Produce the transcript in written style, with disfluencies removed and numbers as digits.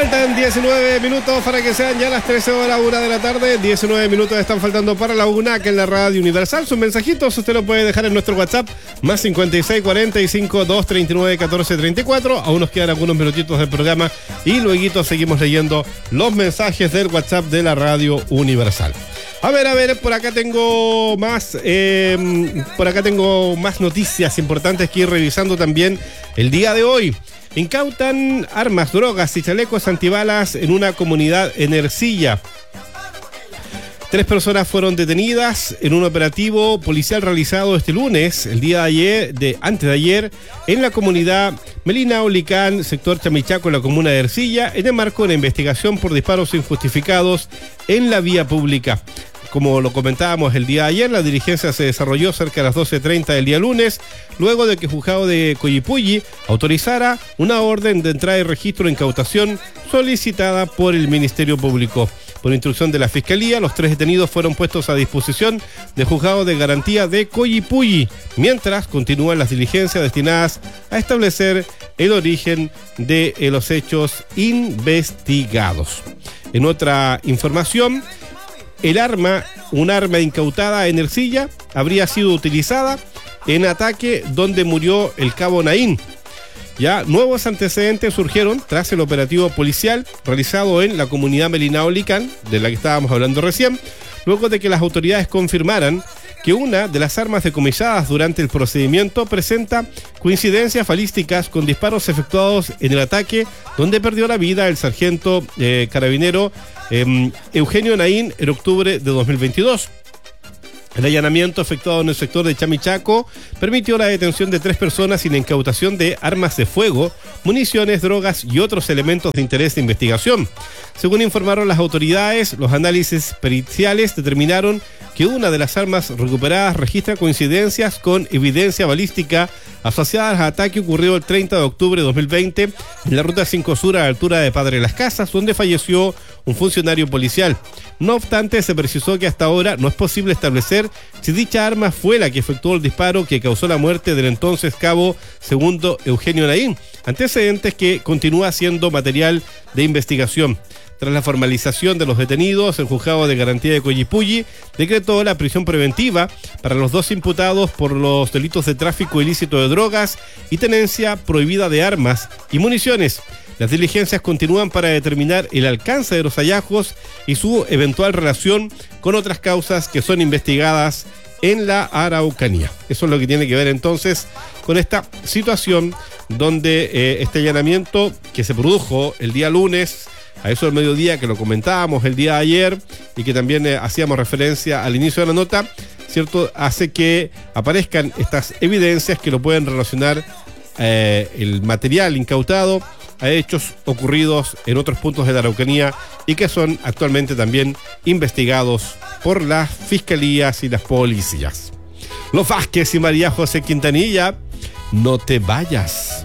Faltan 19 minutos para que sean ya las 13:01 de la tarde. 19 minutos están faltando para la 1 acá en la Radio Universal. Sus mensajitos usted lo puede dejar en nuestro WhatsApp, más 56 45 239 14 34. Aún nos quedan algunos minutitos del programa y luego seguimos leyendo los mensajes del WhatsApp de la Radio Universal. A ver, por acá tengo más noticias importantes que ir revisando también el día de hoy. Incautan armas, drogas y chalecos antibalas en una comunidad en Ercilla. 3 personas fueron detenidas en un operativo policial realizado este lunes, el día antes de ayer, en la comunidad Melina Olicán, sector Chamichaco, en la comuna de Ercilla, en el marco de una investigación por disparos injustificados en la vía pública. Como lo comentábamos el día de ayer, la diligencia se desarrolló cerca de las 12:30 del día lunes, luego de que el juzgado de Coyipulli autorizara una orden de entrada y registro de incautación solicitada por el Ministerio Público. Por instrucción de la Fiscalía, los 3 detenidos fueron puestos a disposición del juzgado de garantía de Coyipulli, mientras continúan las diligencias destinadas a establecer el origen de los hechos investigados. En otra información, un arma incautada en Ercilla, habría sido utilizada en ataque donde murió el cabo Naín. Ya nuevos antecedentes surgieron tras el operativo policial realizado en la comunidad Melina Olicán, de la que estábamos hablando recién, luego de que las autoridades confirmaran que una de las armas decomisadas durante el procedimiento presenta coincidencias balísticas con disparos efectuados en el ataque donde perdió la vida el sargento carabinero Eugenio Naín en octubre de 2022. El allanamiento efectuado en el sector de Chamichaco permitió la detención de 3 personas sin incautación de armas de fuego, municiones, drogas y otros elementos de interés de investigación. Según informaron las autoridades, los análisis periciales determinaron que una de las armas recuperadas registra coincidencias con evidencia balística asociadas al ataque ocurrido el 30 de octubre de 2020 en la ruta 5 Sur a la altura de Padre Las Casas, donde falleció un funcionario policial. No obstante, se precisó que hasta ahora no es posible establecer si dicha arma fue la que efectuó el disparo que causó la muerte del entonces cabo segundo Eugenio Naín, antecedentes que continúa siendo material de investigación. Tras la formalización de los detenidos, el juzgado de garantía de Coyipulli decretó la prisión preventiva para los 2 imputados por los delitos de tráfico ilícito de drogas y tenencia prohibida de armas y municiones. Las diligencias continúan para determinar el alcance de los hallazgos y su eventual relación con otras causas que son investigadas en la Araucanía. Eso es lo que tiene que ver entonces con esta situación donde este allanamiento que se produjo el día lunes, a eso del mediodía, que lo comentábamos el día de ayer y que también hacíamos referencia al inicio de la nota, ¿cierto? Hace que aparezcan estas evidencias que lo pueden relacionar el material incautado a hechos ocurridos en otros puntos de la Araucanía y que son actualmente también investigados por las fiscalías y las policías. Los Vázquez y María José Quintanilla, no te vayas.